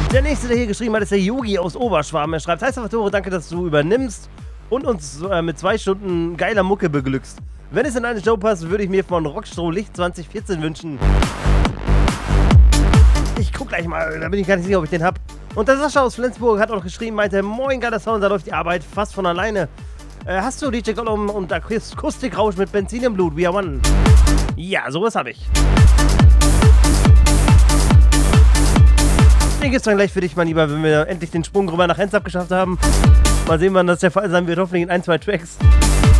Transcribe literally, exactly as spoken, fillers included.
Der nächste, der hier geschrieben hat, ist der Yogi aus Oberschwaben. Er schreibt: Hi Salvatore, danke, dass du übernimmst und uns äh, mit zwei Stunden geiler Mucke beglückst. Wenn es in eine Show passt, würde ich mir von Rockstroh Licht zwanzig vierzehn wünschen. Ich guck gleich mal, da bin ich gar nicht sicher, ob ich den hab. Und der Sascha aus Flensburg hat auch geschrieben, meinte: Moin, geiler Sound, da läuft die Arbeit fast von alleine. Äh, hast du D J Gollum und Akustikrausch mit Benzin im Blut? We are one. Ja, sowas habe ich. Den gibt's dann gleich für dich, mein Lieber, wenn wir endlich den Sprung rüber nach Hensab geschafft haben. Mal sehen, wann das der Fall sein wird, hoffentlich in ein, zwei Tracks.